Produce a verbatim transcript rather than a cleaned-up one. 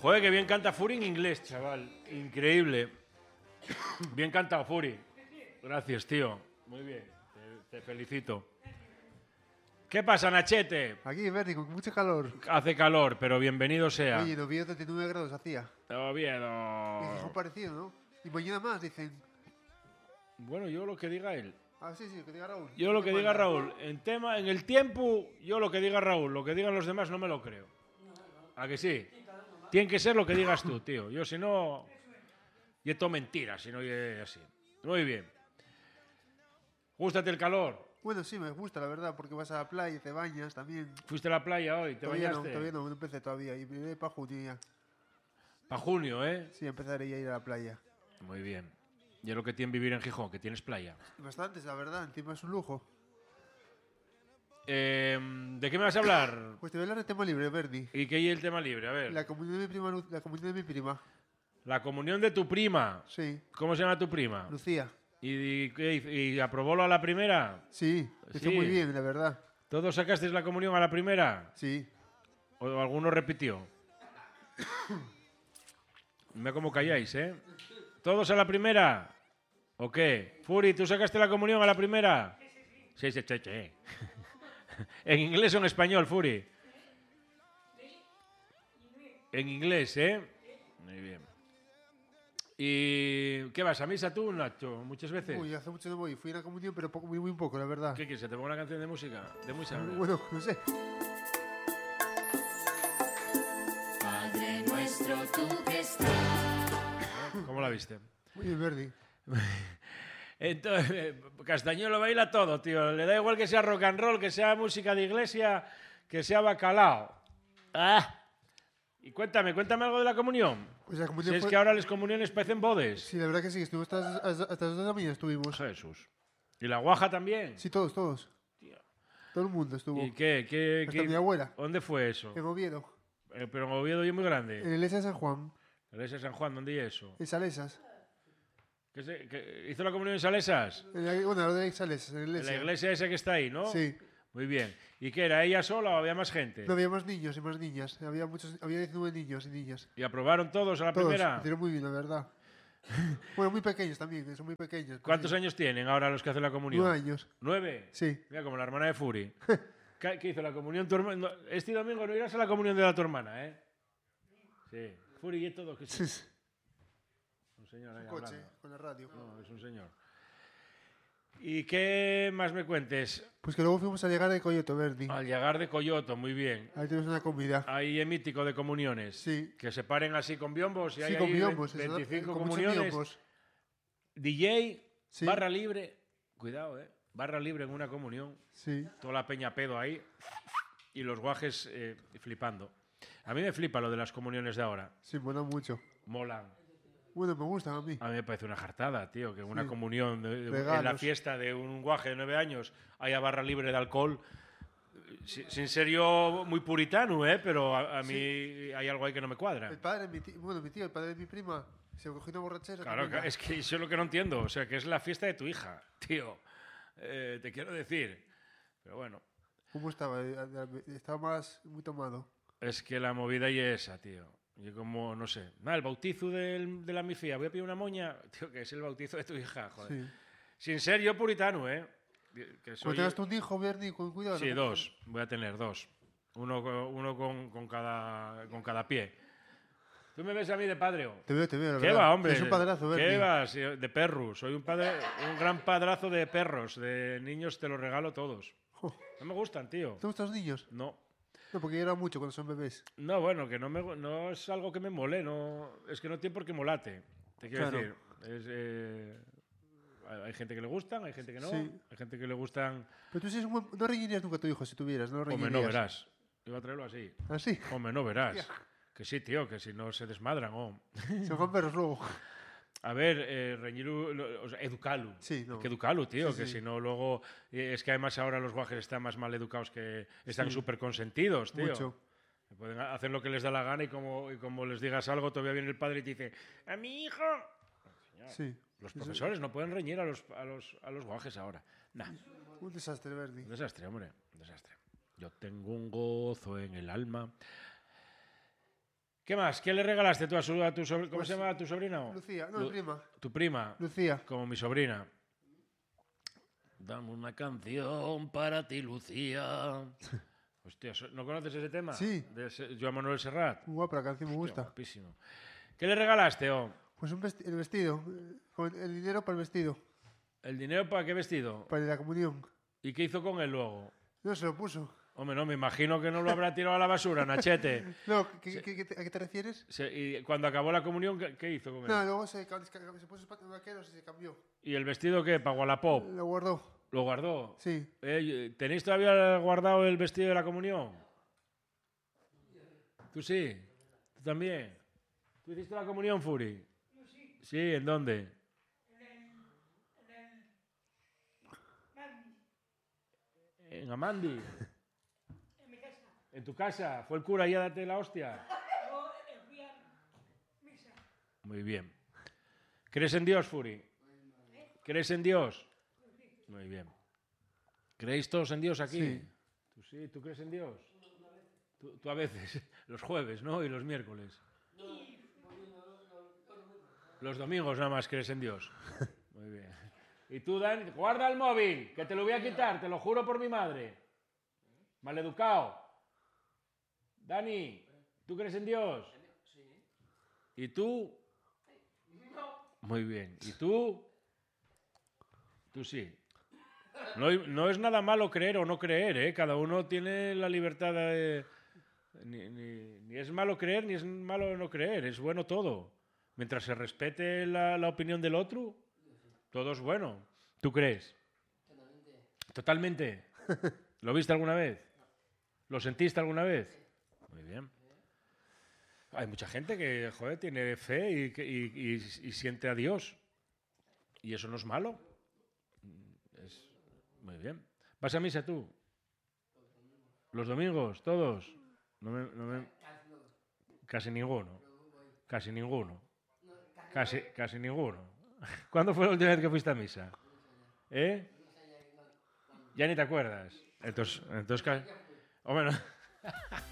Joder, que bien canta Furi en inglés, chaval. Increíble. Bien cantado, Furi. Gracias, tío. Muy bien. Te, te felicito. ¿Qué pasa, Nachete? Aquí, Bernie, con mucho calor. Hace calor, pero bienvenido sea. Oye, en Oviedo treinta y nueve grados hacía. Oviedo. Y Gijón parecido, ¿no? Y mañana más, dicen. Bueno, yo lo que diga él. Ah, sí, sí, que diga Raúl. Yo lo que diga manda? Raúl. En tema, en el tiempo, yo lo que diga Raúl. Lo que digan los demás no me lo creo. ¿A que sí? Tiene que ser lo que digas tú, tío. Yo si no... Y esto mentira, si no es así. Muy bien. ¿Gústate el calor? Bueno, sí, me gusta, la verdad, porque vas a la playa y te bañas también. ¿Fuiste a la playa hoy? ¿Te Todavía no, bañaste? todavía no, no empecé todavía. Y me voy para junio ya. Para junio, ¿eh? Sí, empezaré ya a ir a la playa. Muy bien. Y es lo que tiene vivir en Gijón, que tienes playa. Bastantes, la verdad, encima es un lujo. Eh, ¿De qué me vas a hablar? Pues te voy a hablar de tema libre, Bernie. ¿Y qué hay el tema libre? A ver. La comunión de mi prima, Lu- la comunión de mi prima. La comunión de tu prima. Sí, ¿Cómo se llama tu prima? Lucía. ¿Y, y, qué hizo? ¿Y aprobólo a la primera? Sí, Sí. está muy bien, la verdad. ¿Todos sacasteis la comunión a la primera? Sí. ¿O alguno repitió? Mira cómo calláis, ¿eh? ¿Todos a la primera? ¿O qué? Furi, ¿tú sacaste la comunión a la primera? Sí, sí, sí, sí. ¿En inglés o en español, Furi? En inglés, ¿eh? Muy bien. ¿Y qué vas? ¿A misa tú, Nacho? Muchas veces. Uy, hace mucho no voy. Fui a la comunión, pero poco, muy, muy poco, la verdad. ¿Qué quieres? ¿Que te pongo una canción de música? De música. Bueno, no sé. Padre nuestro, tú que estás. ¿Cómo la viste? Muy bien, Bernie. Entonces, Castañuelo baila todo, tío. Le da igual que sea rock and roll, que sea música de iglesia, que sea bacalao. Ah. Y cuéntame, cuéntame algo de la comunión. Pues la Si comunión es fue... que ahora las comuniones parecen bodes. Sí, la verdad que sí, estuvimos hasta, hasta, hasta las dos de la mañana estuvimos. Jesús. ¿Y la guaja también? Sí, todos, todos. Tío. Todo el mundo estuvo. ¿Y qué? ¿Qué, Hasta qué- mi abuela, ¿Dónde fue eso? en Oviedo. Eh, pero en Oviedo y es muy grande. En la iglesia de San Juan, La iglesia de San Juan, ¿dónde es eso? en Salesas. ¿Qué se- qué- ¿Hizo la comunión en Salesas? En la, bueno, lo de Salesas, en la En iglesia. la iglesia esa que está ahí, ¿no? Sí. Muy bien. ¿Y qué era? ¿Ella sola o había más gente? No, había más niños y más niñas. Había muchos, había diecinueve niños y niñas. ¿Y aprobaron todos a la Todos. primera? Hicieron muy bien, la verdad. Bueno, muy pequeños también, son muy pequeños. ¿Cuántos Sí. años tienen ahora los que hacen la comunión? Nueve años. ¿Nueve? Sí. Mira, como la hermana de Furi. ¿Qué, qué hizo la comunión tu hermana? No, este domingo no irás a la comunión de la tu hermana, ¿eh? Sí. Furi y todo. ¿Qué es eso? Un señor ahí Un coche, hablando. con la radio. No, es un señor. ¿Y qué más me cuentes? Pues que luego fuimos a llegar de Coyoto, Bernie. Al llegar de Coyoto, muy bien. Ahí tenemos una comida. Ahí es mítico de comuniones. Sí. Que se paren así con biombos y hay Sí, con ahí biombos. ve- eso, veinticinco con muchos comuniones. biombos. D J, Sí. barra libre. Cuidado, ¿eh? Barra libre en una comunión. Sí. Toda la peña pedo ahí. Y los guajes eh, flipando. A mí me flipa lo de las comuniones de ahora. Sí, mola mucho. Molan. Bueno, me gustan a mí. A mí me parece una jartada, tío, que una Sí. comunión de- de- en la Regalos. fiesta de un guaje de nueve años haya barra libre de alcohol. Si- Sin ser yo muy puritano, ¿eh? Pero a, a mí hay algo ahí que no me cuadra. El padre, mi tío, bueno, mi tío, el padre de mi prima, se cogió una borrachera. Claro, tremenda. es que eso es lo que no entiendo. O sea, que es la fiesta de tu hija, tío. Eh, te quiero decir. Pero bueno, ¿Cómo estaba? Eh, Estaba más, muy tomado. es que la movida y esa, tío. Yo como, no sé. Nada, el bautizo del- de la mi fía. Voy a pedir una moña. Tío, que es el bautizo de tu hija, joder. Sí. Sin ser yo puritano, ¿eh? Que soy- Cuando tengas tú un hijo, Bernie, con cuidado. Sí, ¿no? dos. Voy a tener dos. Uno, co- uno con, con cada, con cada pie. ¿Tú me ves a mí de padre? o? Te veo, te veo, la ¿Qué verdad. va, hombre? Es un padrazo, Bernie. ¿Qué va? Sí, de perro. Soy un, padre, un gran padrazo de perros. De niños te los regalo todos. Jo, No me gustan, tío. ¿te gustan los niños? No. No, porque lloran mucho cuando son bebés. No, bueno, que no, me, no es algo que me mole. No, es que no tiene por qué molate. Te quiero Claro. decir. Es, eh, hay hay gente que le gustan, hay gente que no. Sí. Hay gente que le gustan... Pero tú sí eres un buen... no reñirías nunca a tu hijo si tuvieras, no Hombre, reñirías. no verás. Iba a traerlo así. ¿Ah, sí? Hombre, no verás. Hostia. Que sí, tío, que si no se desmadran. Oh. Se van perros luego. A ver, eh, reñiru, lo- o sea, educalo. Sí, no. Hay que educalo, tío, Sí, que sí. si no luego... eh, Es que además ahora los guajes están más mal educados que... Están Sí. súper consentidos, tío. Mucho. Pueden hacer lo que les da la gana y como, y como les digas algo, todavía viene el padre y te dice ¡a mi hijo! Señor, Sí. los Eso- profesores no pueden reñir a los, a los, a los guajes ahora. Nah, Un desastre, Bernie. un desastre, hombre, un desastre. Yo tengo un gozo en el alma. ¿Qué más? ¿Qué le regalaste tú a, su, a tu sobrina? ¿Cómo Pues, se llama tu sobrina? o? Lucía, no, Lu- mi prima. Tu prima, Lucía. como mi sobrina. Dame una canción para ti, Lucía. Hostia, so- ¿no conoces ese tema? Sí. De ese- Joan Manuel Serrat. Muy guapa la canción, me Hostia, gusta. guapísimo. ¿Qué le regalaste, oh? Pues un vesti- el vestido, eh, con el dinero para el vestido, ¿El dinero para qué vestido? para la comunión. ¿Y qué hizo con él luego? No se lo puso. Hombre, no, me imagino que no lo habrá tirado a la basura, Nachete. No, ¿qué, qué- qué te- ¿a qué te refieres? Se- y cuando acabó la comunión, ¿qué, qué hizo con él? No, luego se, ca- se puso zapatos vaqueros y se cambió. ¿Y el vestido qué? ¿Para Wallapop? Lo guardó. ¿Lo guardó? Sí. Eh, ¿Tenéis todavía guardado el vestido de la comunión? ¿Tú sí? ¿Tú también? ¿Tú hiciste la comunión, Furi? Sí. ¿Sí? ¿En dónde? En Amandi. En mi casa. ¿En tu casa? ¿Fue el cura ahí a darte la hostia? Yo eh, fui a misa. Muy bien. ¿Crees en Dios, Furi? ¿Crees en Dios? Muy bien. ¿Creéis todos en Dios aquí? Sí. ¿Tú sí? ¿Tú crees en Dios? Tú, tú a veces, los jueves, ¿no? Y los miércoles. Los domingos nada más crees en Dios. Muy bien. ¿Y tú, Dan? Guarda el móvil, que te lo voy a quitar, te lo juro por mi madre. Maleducado. Dani, ¿tú crees en Dios? Sí. ¿Y tú? No. Muy bien. ¿Y tú? Tú sí. No, no es nada malo creer o no creer, ¿eh? Cada uno tiene la libertad de... Ni, ni- ni es malo creer ni es malo no creer, es bueno todo. Mientras se respete la, la opinión del otro, todo es bueno. ¿Tú crees? Totalmente. ¿Totalmente? ¿Lo viste alguna vez? ¿Lo sentiste alguna vez? Muy bien. Hay mucha gente que, joder, tiene fe y, que- y- y- y siente a Dios. Y eso no es malo. Es muy bien. ¿Vas a misa tú? ¿Los domingos? ¿Todos? No me- no me- Casi ninguno. Casi ninguno. Casi, casi ninguno. ¿Cuándo fue la última vez que fuiste a misa? ¿Eh? Ya ni te acuerdas. Entonces, entonces ca- hombre, no.